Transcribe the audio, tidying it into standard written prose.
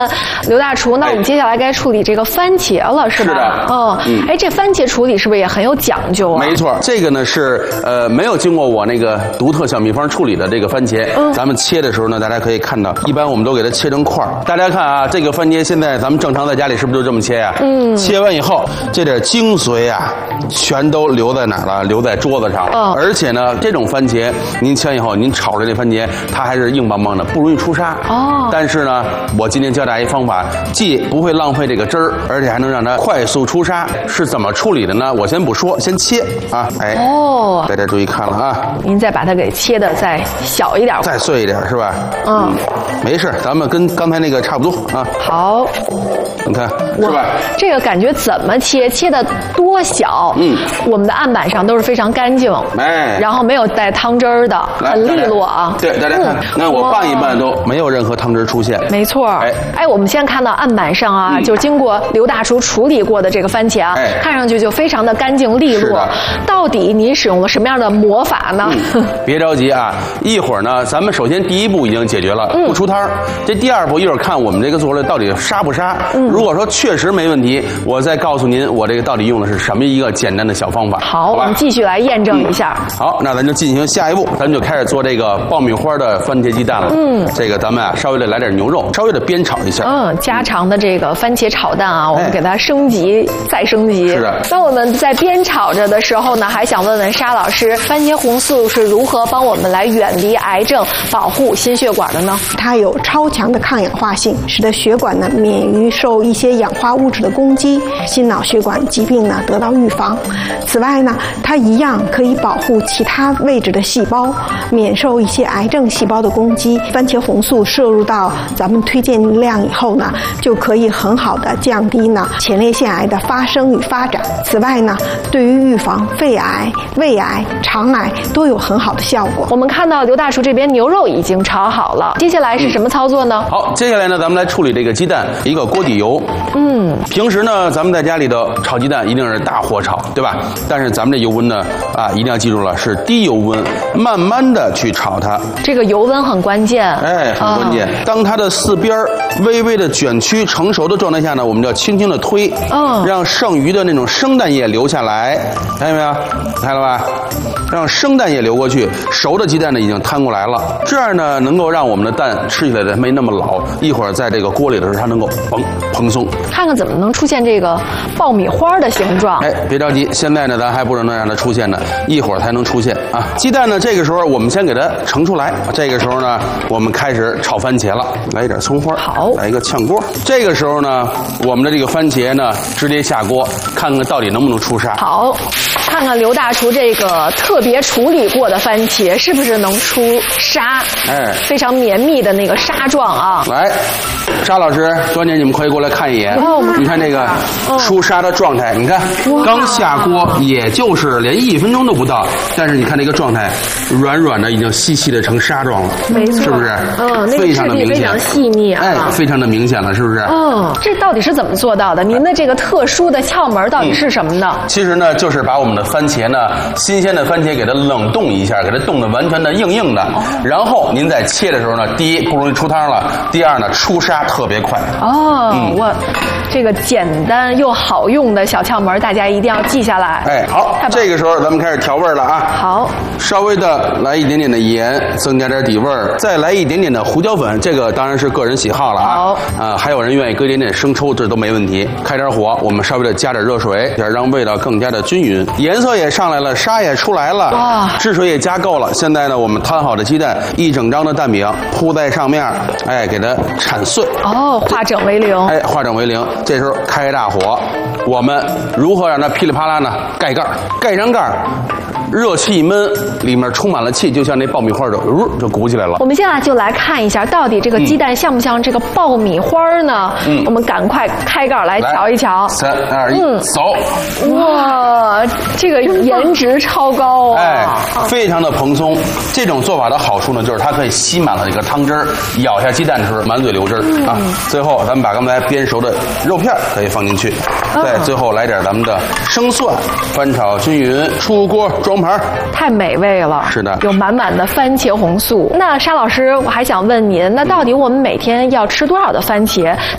刘大厨，那我们接下来该处理这个番茄了，是吧？ 是的。 哎，这番茄处理是不是也很有讲究啊？ 没错，这个呢是没有经过我那个独特小秘方处理的这个番茄。咱们切的时候呢，大家可以看到，一般我们都给它切成块儿。大家看啊，这个番茄现在咱们正常在家里是不是就这么切呀？切完以后，这点精髓啊，全都留在哪儿了？留在桌子上。而且呢，这种番茄您切完以后，您炒出来这番茄它还是硬邦邦的，不容易出沙。但是呢，我今天教大家一方法，既不会浪费这个汁儿，而且还能让它快速出沙。是怎么处理的呢？我先不说，先切啊！哎，大家注意看了啊！ 您再把它给切的再小一点， 再碎一点，是吧？没事，咱们跟刚才那个差不多啊。 好， 你看是吧？ 这个感觉怎么切的多小？我们的案板上都是非常干净，然后没有带汤汁儿的，很利落啊。 对，大家看，那我拌一拌都没有任何汤汁出现。 没错。哎，我们现在看到案板上啊，就经过刘大厨处理过的这个番茄啊，看上去就非常的干净利落。到底您使用了什么样的魔法呢？ 别着急啊，一会儿呢，咱们首先第一步已经解决了，不出汤。这第二步一会儿看我们这个做出来到底沙不沙。如果说确实没问题，我再告诉您我这个到底用的是什么一个简单的小方法。 好，我们继续来验证一下。 好，那咱就进行下一步，咱就开始做这个爆米花的番茄鸡蛋了。这个咱们啊稍微的来点牛肉，稍微的煸炒一下。 家常的这个番茄炒蛋啊，我们给它升级再升级。 是的。 那我们在煸炒着的时候呢，还想问问沙老师，番茄红素是如何帮我们来远离癌症、保护心血管的呢？ 它有超强的抗氧化性，使得血管呢免于受一些氧化物质的攻击，心脑血管疾病呢得到预防。此外呢，它一样可以保护其他位置的细胞，免受一些癌症细胞的攻击。番茄红素摄入到咱们推荐量以后呢，就可以很好的降低呢前列腺癌的发生与发展。此外呢，对于预防肺癌、胃癌、肠癌都有很好的效果。 我们看到刘大厨这边牛肉已经炒好了，接下来是什么操作呢？ 好，接下来呢，咱们来处理这个鸡蛋，一个锅底油。平时呢，咱们在家里的炒鸡蛋一定是大火炒，对吧？但是咱们这油温呢，一定要记住了，是低油温，慢慢的去炒它。 这个油温很关键。 很关键。当它的四边微微的卷曲成熟的状态下呢，我们就要轻轻的推，让剩余的那种生蛋液流下来，看见没有？看了吧？让生蛋液流过去，熟的鸡蛋呢已经摊过来了，这样呢能够让我们的蛋吃起来的没那么老，一会儿在这个锅里的时候它能够蓬松。 看看怎么能出现这个爆米花的形状。 别着急，现在呢咱还不能让它出现呢，一会儿才能出现啊。鸡蛋呢这个时候我们先给它盛出来，这个时候呢我们开始炒番茄了，来一点葱花， 好， 来一个炝锅。这个时候呢我们的这个番茄呢直接下锅，看看到底能不能出沙。 好，看看刘大厨这个特别处理过的番茄是不是能出沙？非常绵密的那个沙状啊。 来，沙老师，端姐你们可以过来看一眼。你看这个出沙的状态，你看刚下锅也就是连1分钟都不到，但是你看这个状态，软软的已经细细的成沙状了， 没错， 是不是？非常的明显， 非常细腻啊， 非常的明显了，是不是？ 这到底是怎么做到的？您的这个特殊的窍门到底是什么呢？ 其实呢，就是把我们的番茄呢，新鲜的番茄给它冷冻一下，给它冻得完全的硬硬的，然后您在切的时候呢，第一不容易出汤了，第二呢出沙特别快。 我这个简单又好用的小窍门，大家一定要记下来。 好，这个时候咱们开始调味了啊。 好， 稍微的来一点点的盐，增加点底味儿，再来一点点的胡椒粉，这个当然是个人喜好了啊。还有人愿意搁一点点生抽，这都没问题。开点火，我们稍微的加点热水，让味道更加的均匀，颜色也上来了，沙也出来了，汁水也加够了。现在呢，我们摊好的鸡蛋，一整张的蛋饼铺在上面，给它铲碎。 化整为零。 化整为零。这时候开大火，我们如何让它噼里啪啦呢？盖盖，盖上盖。热气一焖，里面充满了气，就像那爆米花就鼓起来了。 我们现在就来看一下，到底这个鸡蛋像不像这个爆米花呢？我们赶快开盖来瞧一瞧。 3、2、1，走！ 哇，这个颜值超高啊！ 非常的蓬松。这种做法的好处呢，就是它可以吸满了这个汤汁儿，咬下鸡蛋的时候满嘴流汁儿啊。最后咱们把刚才煸熟的肉片可以放进去，再最后来点咱们的生蒜，翻炒均匀，出锅装盘， 太美味了。 是的， 有满满的番茄红素。那沙老师，我还想问您，那到底我们每天要吃多少的番茄